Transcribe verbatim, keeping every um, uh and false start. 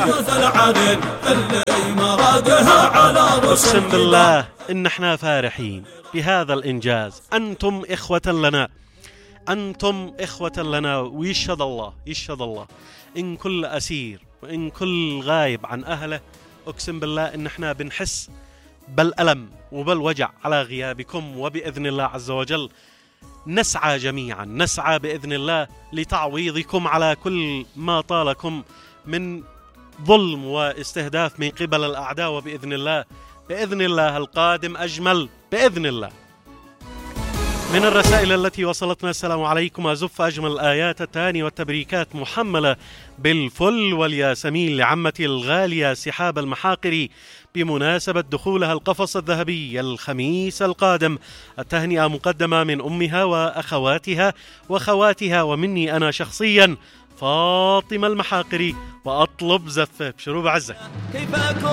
أقسم بالله إن احنا فارحين بهذا الإنجاز. أنتم إخوة لنا، أنتم إخوة لنا، ويشهد الله يشهد الله إن كل أسير وإن كل غايب عن أهله، أقسم بالله إن احنا بنحس بالألم وبالوجع على غيابكم. وبإذن الله عز وجل نسعى جميعا، نسعى بإذن الله لتعويضكم على كل ما طالكم من ظلم واستهداف من قبل الأعداء. وبإذن الله بإذن الله القادم أجمل بإذن الله. من الرسائل التي وصلتنا: السلام عليكم، أزف أجمل الآيات التهاني والتبريكات محملة بالفل والياسمين لعمتي الغالية سحاب المحاقري بمناسبة دخولها القفص الذهبي الخميس القادم. التهنئة مقدمة من أمها وأخواتها وخواتها ومني أنا شخصيا فاطمة المحاقري، وأطلب زفة. بشروا بعزة.